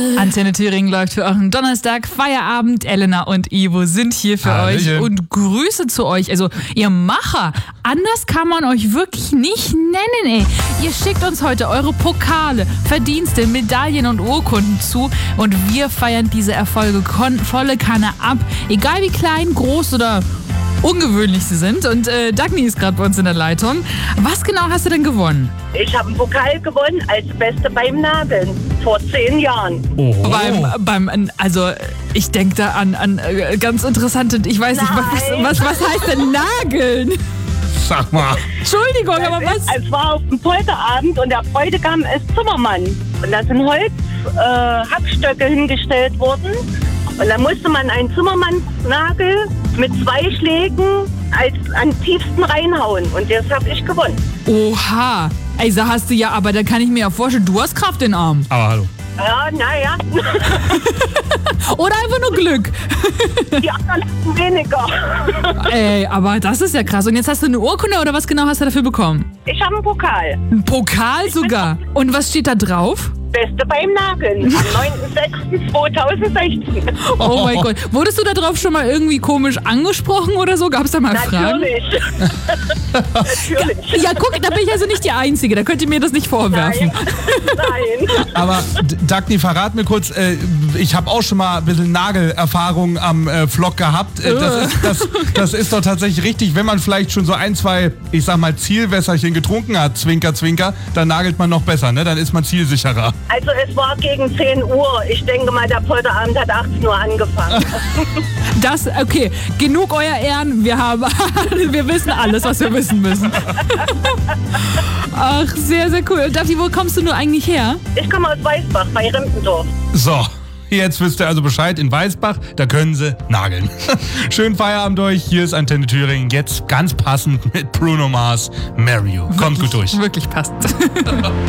Antenne Thüringen läuft für euren Donnerstag. Feierabend. Elena und Ivo sind hier für euch und Grüße zu euch. Also ihr Macher, anders kann man euch wirklich nicht nennen, ey. Ihr schickt uns heute eure Pokale, Verdienste, Medaillen und Urkunden zu und wir feiern diese Erfolge volle Kanne ab. Egal wie klein, groß oder ungewöhnlich sie sind. Und Dagny ist gerade bei uns in der Leitung. Was genau hast du denn gewonnen? Ich habe einen Pokal gewonnen als Beste beim Nageln vor 10 Jahren. Oh. Also ich denke da an ganz interessante, ich weiß nicht, was heißt denn Nageln? Sag mal. Entschuldigung, aber was? Es war auf dem Polterabend und der Bräutigam ist Zimmermann. Und da sind Hackstöcke hingestellt worden. Und dann musste man einen Zimmermannsnagel mit 2 Schlägen am tiefsten reinhauen. Und das habe ich gewonnen. Oha. Also hast du ja, aber da kann ich mir ja vorstellen, du hast Kraft in den Arm. Aber hallo. Ja, naja. Oder einfach nur Glück. Die anderen weniger. Ey, aber das ist ja krass. Und jetzt hast du eine Urkunde oder was genau hast du dafür bekommen? Ich habe einen Pokal. Ein Pokal sogar? Und was steht da drauf? Beste beim Nageln am 9.6.2016. Oh mein Gott. Wurdest du da drauf schon mal irgendwie komisch angesprochen oder so? Gab es da mal Fragen? Natürlich. Ja, guck, da bin ich also nicht die Einzige. Da könnt ihr mir das nicht vorwerfen. Nein. Aber Dagny, verrat mir kurz, ich habe auch schon mal ein bisschen Nagelerfahrung am Flock gehabt. Das ist doch tatsächlich richtig, wenn man vielleicht schon so 1, 2, ich sag mal, Zielwässerchen getrunken hat, Zwinker, Zwinker, dann nagelt man noch besser, ne? Dann ist man zielsicherer. Also es war gegen 10 Uhr. Ich denke mal, der Polterabend hat 18 Uhr angefangen. Okay, genug euer Ehren. Wir wissen alles, was wir wissen müssen. Ach, sehr, sehr cool. Davi, wo kommst du nur eigentlich her? Ich komme aus Weißbach bei Rimpendorf. So, jetzt wisst ihr also Bescheid. In Weißbach, da können sie nageln. Schönen Feierabend euch. Hier ist Antenne Thüringen. Jetzt ganz passend mit Bruno Mars, Mario. Kommt gut durch. Wirklich passt.